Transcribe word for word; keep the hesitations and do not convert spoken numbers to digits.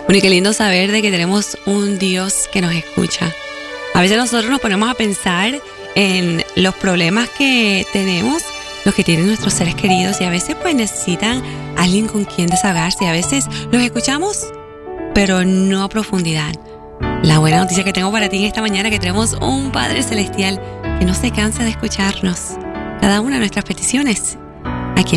Bueno, y qué lindo saber de que tenemos un Dios que nos escucha. A veces nosotros nos ponemos a pensar en los problemas que tenemos, los que tienen nuestros seres queridos, y a veces pues necesitan alguien con quien desahogarse. Y a veces los escuchamos, pero no a profundidad. La buena noticia que tengo para ti en esta mañana es que tenemos un Padre Celestial que no se cansa de escucharnos cada una de nuestras peticiones